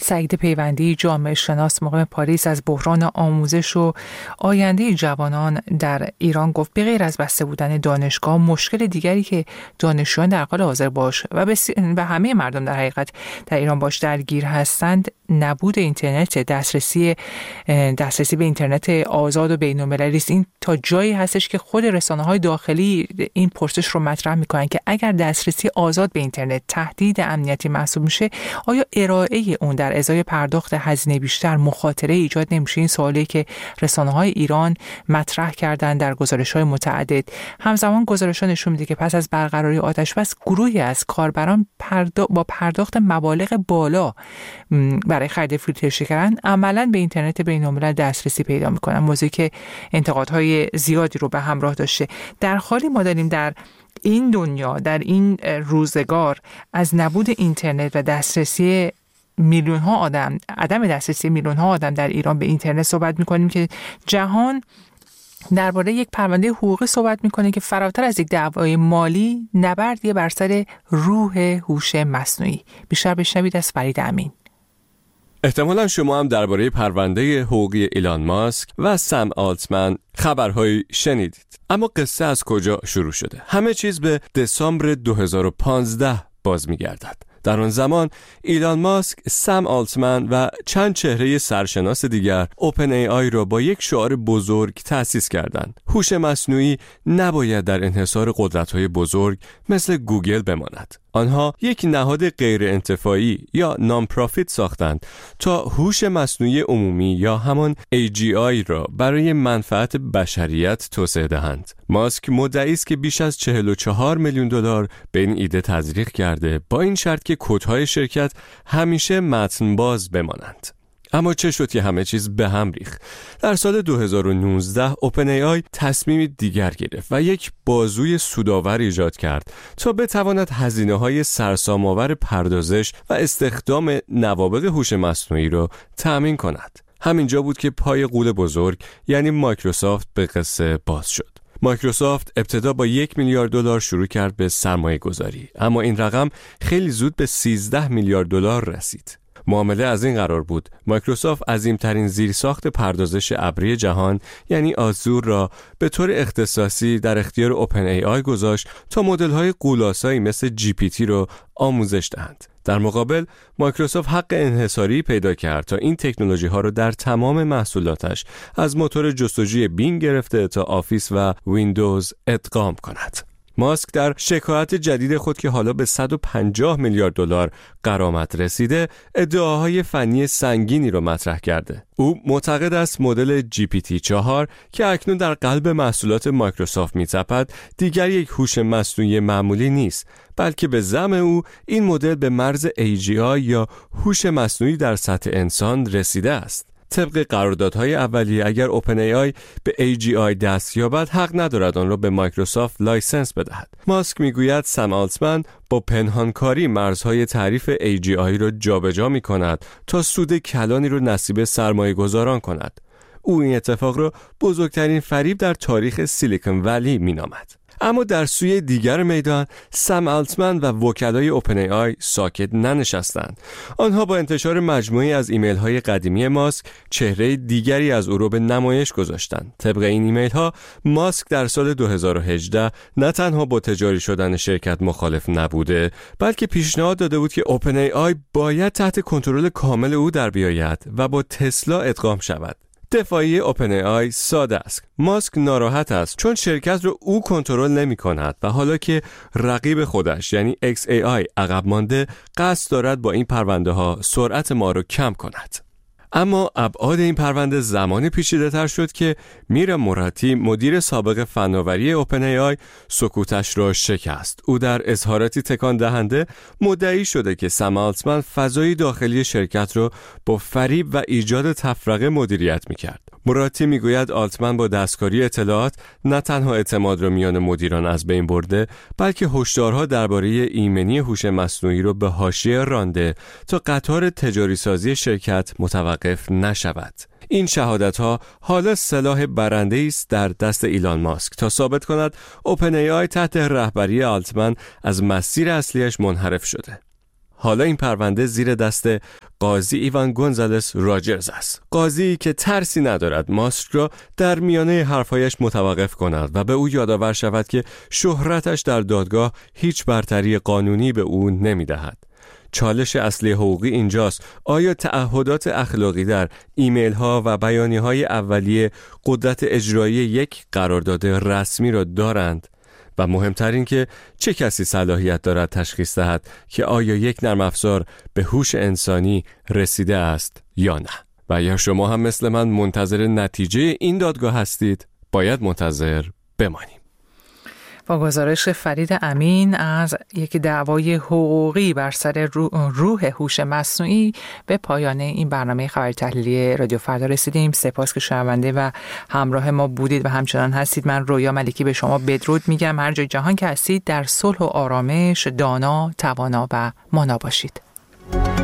سعید پیوندی، جامعه شناس مقیم پاریس، از بحران آموزش و آینده جوانان در ایران گفت به غیر از بسته بودن دانشگاه، مشکل دیگری که دانشجویان در حال حاضر باش و همه مردم در حقیقت در ایران باش درگیر هستند، نبود اینترنت، دسترسی به اینترنت آزاد و بین‌المللی است. این تا جایی هستش که خود رسانه‌های داخلی این پرسش رو مطرح می‌کنن که اگر دسترسی آزاد به اینترنت تهدید امنیتی محسوب میشه، آیا ارائه اون در ازای پرداخت هزینه بیشتر مخاطره ایجاد نمیشه؟ این سوالی که رسانه‌های ایران مطرح کردن در گزارش‌های متعدد. همزمان گزارش‌ها نشون میده که پس از برقراری آتش‌بس، گروهی از کاربران با پرداخت مبالغ بالا برای خرید فیلتر شکران عملاً به اینترنت بین‌الملل دسترسی پیدا می‌کنن، موضوعی که انتقادهای زیادی رو به همراه داشته. در حالی ما داریم در این دنیا، در این روزگار، از نبود اینترنت و دسترسی میلیون‌ها آدم، عدم دسترسی میلیون‌ها آدم در ایران به اینترنت صحبت می‌کنیم که جهان درباره یک پرونده حقوقی صحبت می‌کنه که فراتر از یک دعوای مالی، نبردی بر سر روح هوش مصنوعی. بیشتر بشنوید از فرید امین. احتمالاً شما هم درباره پرونده حقوقی ایلان ماسک و سم آلتمن خبرهایی شنیدید. اما قصه از کجا شروع شده؟ همه چیز به دسامبر 2015 باز می‌گردد. در آن زمان ایلان ماسک، سم آلتمن و چند چهره سرشناس دیگر اوپن ای آی را با یک شعار بزرگ تأسیس کردند: هوش مصنوعی نباید در انحصار قدرت‌های بزرگ مثل گوگل بماند. آنها یک نهاد غیر انتفاعی یا نان پرافیت ساختند تا هوش مصنوعی عمومی یا همان AGI را برای منفعت بشریت توسعه دهند. ماسک مدعی است که بیش از 44 میلیون دلار به این ایده تزریق کرده، با این شرط که کدهای شرکت همیشه متن باز بمانند. اما چه شد که همه چیز به هم ریخت؟ در سال 2019 اوپن ای آی تصمیمی دیگر گرفت و یک بازوی سودآور ایجاد کرد تا بتواند هزینه‌های سرسام‌آور پردازش و استخدام نوابغ هوش مصنوعی را تأمین کند. همینجا بود که پای غول بزرگ یعنی مایکروسافت به قصه باز شد. مایکروسافت ابتدا با 1 میلیارد دلار شروع کرد به سرمایه گذاری، اما این رقم خیلی زود به 13 میلیارد دلار رسید. معامله از این قرار بود: مایکروسافت عظیمترین زیرساخت پردازش ابری جهان یعنی آزور را به طور اختصاصی در اختیار اوپن ای آی گذاشت تا مدل‌های غول‌آسایی مثل جی پی تی را آموزش دهند. در مقابل مایکروسافت حق انحصاری پیدا کرد تا این تکنولوژی ها را در تمام محصولاتش از موتور جستجوی بینگ گرفته تا آفیس و ویندوز ادغام کند. ماسک در شکایت جدید خود که حالا به 150 میلیارد دلار غرامت رسیده، ادعاهای فنی سنگینی را مطرح کرده. او معتقد است مدل GPT-4 که اکنون در قلب محصولات مایکروسافت می‌تپد، دیگر یک هوش مصنوعی معمولی نیست، بلکه به زعم او این مدل به مرز AGI یا هوش مصنوعی در سطح انسان رسیده است. طبق قراردادهای اولیه اگر اوپن ای آی به AGI دست یابد، حق ندارد آن را به مایکروسافت لایسنس بدهد. ماسک میگوید سم آلتمن با پنهانکاری مرزهای تعریف AGI را جابجا می‌کند تا سود کلانی را نصیب سرمایه‌گذاران کند. او این اتفاق را بزرگترین فریب در تاریخ سیلیکون ولی مینامد. اما در سوی دیگر میدان، سم آلتمن و وکلای اوپن ای آی ساکت ننشستند. آنها با انتشار مجموعی از ایمیل های قدیمی ماسک چهره دیگری از او را به نمایش گذاشتند. طبق این ایمیل ها، ماسک در سال 2018 نه تنها با تجاری شدن شرکت مخالف نبوده، بلکه پیشنهاد داده بود که اوپن ای آی باید تحت کنترل کامل او در بیاید و با تسلا ادغام شود. دفاعی اوپن ای آی ساده است. ماسک ناراحت است چون شرکت رو او کنترل نمی کند و حالا که رقیب خودش یعنی XAI عقب مانده، قصد دارد با این پرونده ها سرعت ما رو کم کند. اما ابعاد این پرونده زمانی پیچیده تر شد که میرا موراتی، مدیر سابق فناوری اوپن ای آی، سکوتش را شکست. او در اظهاراتی تکان دهنده مدعی شده که سم آلتمن فضای داخلی شرکت را با فریب و ایجاد تفرقه مدیریت میکرد. موراتی میگوید آلتمن با دستکاری اطلاعات نه تنها اعتماد را میان مدیران از بین برده، بلکه هشدارها درباره ایمنی هوش مصنوعی را به حاشیه رانده تا قطار تجاری سازی شرکت متوقف نشود. این شهادت‌ها حالا سلاح برنده‌ای است در دست ایلان ماسک تا ثابت کند اوپن ای آی تحت رهبری آلتمن از مسیر اصلیش منحرف شده. حالا این پرونده زیر دست قاضی ایوان گونزالس راجرز است. قاضی که ترسی ندارد ماسک را در میانه حرفایش متوقف کند و به او یادآور شود که شهرتش در دادگاه هیچ برتری قانونی به او نمی‌دهد. چالش اصلی حقوقی اینجاست: آیا تعهدات اخلاقی در ایمیل ها و بیانیه های اولیه قدرت اجرایی یک قرارداد رسمی را دارند؟ و مهمتر این که چه کسی صلاحیت دارد تشخیص دهد که آیا یک نرم افزار به هوش انسانی رسیده است یا نه؟ و یا شما هم مثل من منتظر نتیجه این دادگاه هستید؟ باید منتظر بمانیم. با گزارش فرید امین از یک دعوای حقوقی بر سر روح هوش مصنوعی به پایان این برنامه خبری تحلیلی رادیو فردا رسیدیم. سپاس که شنونده و همراه ما بودید و همچنان هستید. من رویا ملکی به شما بدرود میگم. هر جای جهان که هستید در صلح و آرامش، دانا، توانا و مانا باشید.